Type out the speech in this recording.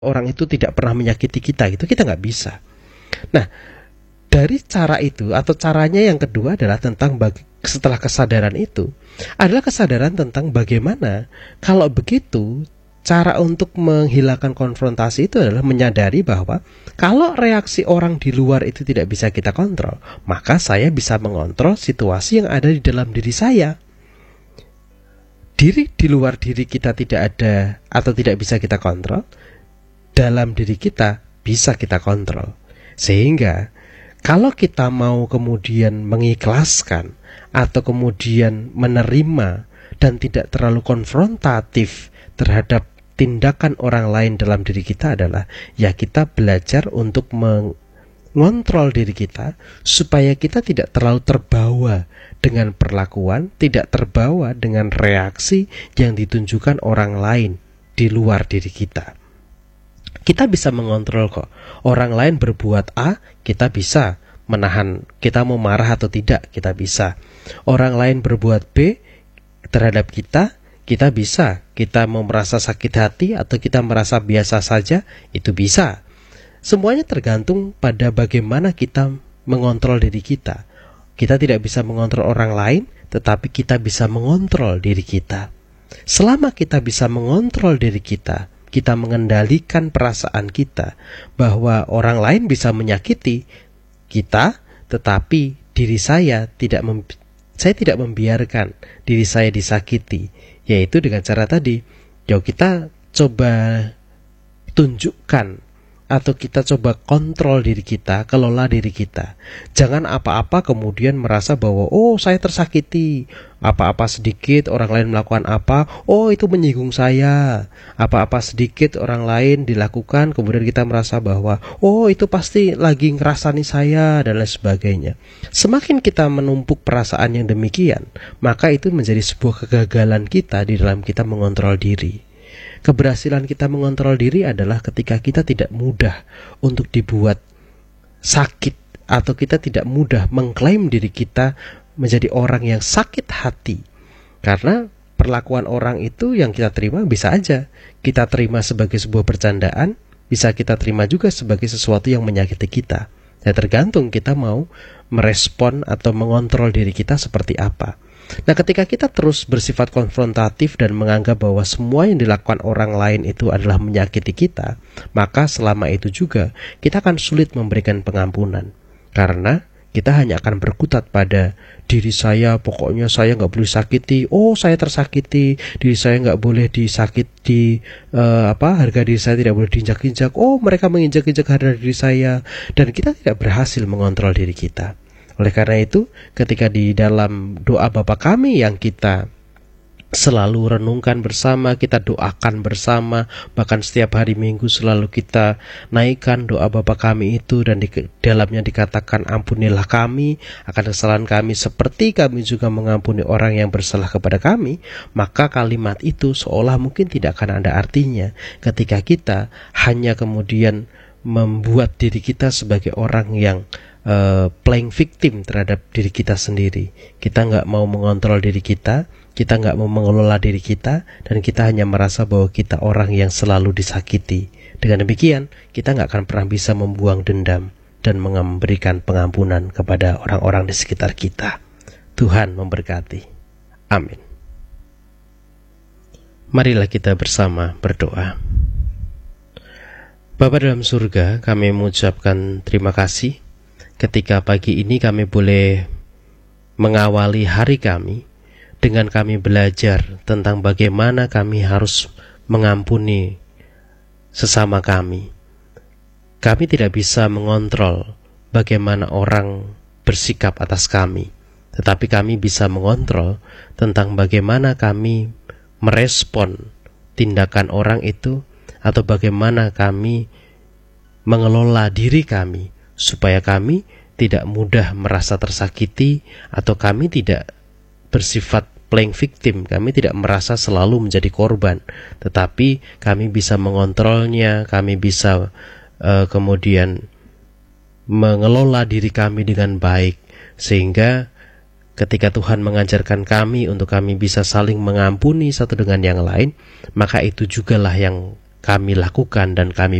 orang itu tidak pernah menyakiti kita, gitu kita nggak bisa. Nah, dari cara itu atau caranya yang kedua adalah tentang setelah kesadaran itu adalah kesadaran tentang bagaimana kalau begitu cara untuk menghilangkan konfrontasi itu adalah menyadari bahwa kalau reaksi orang di luar itu tidak bisa kita kontrol, maka saya bisa mengontrol situasi yang ada di dalam diri saya. Diri di luar diri kita tidak ada atau tidak bisa kita kontrol, dalam diri kita bisa kita kontrol. Sehingga kalau kita mau kemudian mengikhlaskan atau kemudian menerima dan tidak terlalu konfrontatif terhadap tindakan orang lain dalam diri kita adalah ya kita belajar untuk mengontrol diri kita supaya kita tidak terlalu terbawa dengan perlakuan, tidak terbawa dengan reaksi yang ditunjukkan orang lain di luar diri kita. Kita bisa mengontrol kok. Orang lain berbuat A, kita bisa menahan. Kita mau marah atau tidak, kita bisa. Orang lain berbuat B terhadap kita bisa. Kita mau merasa sakit hati atau kita merasa biasa saja, itu bisa. Semuanya tergantung pada bagaimana kita mengontrol diri kita. Kita tidak bisa mengontrol orang lain, tetapi kita bisa mengontrol diri kita. Selama kita bisa mengontrol diri kita mengendalikan perasaan kita bahwa orang lain bisa menyakiti kita, tetapi diri saya tidak membiarkan diri saya disakiti, yaitu dengan cara tadi, kita coba tunjukkan atau kita coba kontrol diri kita, kelola diri kita. Jangan apa-apa kemudian merasa bahwa saya tersakiti. Apa-apa sedikit orang lain melakukan apa, itu menyinggung saya. Apa-apa sedikit orang lain dilakukan, kemudian kita merasa bahwa itu pasti lagi ngerasani saya dan lain sebagainya. Semakin kita menumpuk perasaan yang demikian, maka itu menjadi sebuah kegagalan kita di dalam kita mengontrol diri. Keberhasilan kita mengontrol diri adalah ketika kita tidak mudah untuk dibuat sakit atau kita tidak mudah mengklaim diri kita menjadi orang yang sakit hati. Karena perlakuan orang itu yang kita terima bisa aja kita terima sebagai sebuah bercandaan, bisa kita terima juga sebagai sesuatu yang menyakiti kita. Ya, tergantung kita mau merespon atau mengontrol diri kita seperti apa. Nah, ketika kita terus bersifat konfrontatif dan menganggap bahwa semua yang dilakukan orang lain itu adalah menyakiti kita, maka selama itu juga kita akan sulit memberikan pengampunan. Karena kita hanya akan berkutat pada diri saya, pokoknya saya nggak boleh sakiti, saya tersakiti, diri saya nggak boleh disakiti, harga diri saya tidak boleh diinjak-injak, mereka menginjak-injak harga diri saya, dan kita tidak berhasil mengontrol diri kita. Oleh karena itu, ketika di dalam doa Bapa Kami yang kita selalu renungkan bersama, kita doakan bersama, bahkan setiap hari Minggu selalu kita naikkan doa Bapa Kami itu, dan di dalamnya dikatakan ampunilah kami akan kesalahan kami seperti kami juga mengampuni orang yang bersalah kepada kami, maka kalimat itu seolah mungkin tidak akan ada artinya ketika kita hanya kemudian membuat diri kita sebagai orang yang playing victim terhadap diri kita sendiri. Kita nggak mau mengontrol diri kita nggak mau mengelola diri kita, dan kita hanya merasa bahwa kita orang yang selalu disakiti. Dengan demikian, kita nggak akan pernah bisa membuang dendam dan memberikan pengampunan kepada orang-orang di sekitar kita. Tuhan memberkati. Amin. Marilah kita bersama berdoa. Bapa dalam surga, kami mengucapkan terima kasih ketika pagi ini kami boleh mengawali hari kami dengan kami belajar tentang bagaimana kami harus mengampuni sesama kami. Kami tidak bisa mengontrol bagaimana orang bersikap atas kami, tetapi kami bisa mengontrol tentang bagaimana kami merespon tindakan orang itu, atau bagaimana kami mengelola diri kami supaya kami tidak mudah merasa tersakiti, atau kami tidak bersifat playing victim, kami tidak merasa selalu menjadi korban, tetapi kami bisa mengontrolnya, kami bisa kemudian mengelola diri kami dengan baik, sehingga ketika Tuhan mengajarkan kami untuk kami bisa saling mengampuni satu dengan yang lain, maka itu jugalah yang kami lakukan dan kami